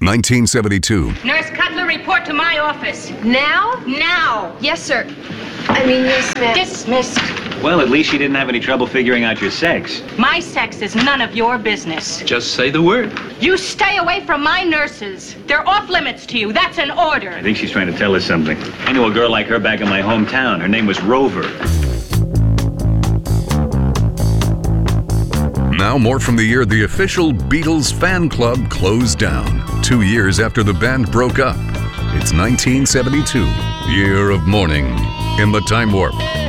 1972. Nurse Cutler, report to my office. Now? Now. Yes, sir. Yes, ma'am. Dismissed. Well, at least she didn't have any trouble figuring out your sex. My sex is none of your business. Just say the word. You stay away from my nurses. They're off limits to you. That's an order. I think she's trying to tell us something. I knew a girl like her back in my hometown. Her name was Rover. Now more from the year the official Beatles fan club closed down. 2 years after the band broke up. It's 1972, year of mourning in the Time Warp.